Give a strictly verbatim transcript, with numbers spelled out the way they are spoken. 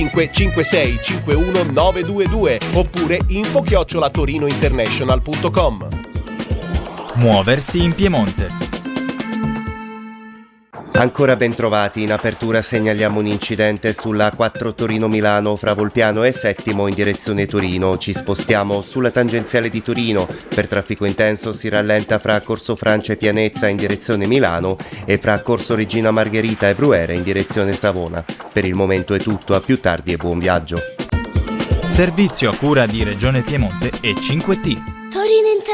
cinque cinque sei cinque uno nove due due oppure info chiocciola torinointernational punto com. Muoversi in Piemonte. Ancora ben trovati, in apertura segnaliamo un incidente sulla A quattro Torino-Milano fra Volpiano e Settimo in direzione Torino. Ci spostiamo sulla tangenziale di Torino, per traffico intenso si rallenta fra Corso Francia e Pianezza in direzione Milano e fra Corso Regina Margherita e Brunera in direzione Savona. Per il momento è tutto, a più tardi e buon viaggio. Servizio a cura di Regione Piemonte e cinque T. Torino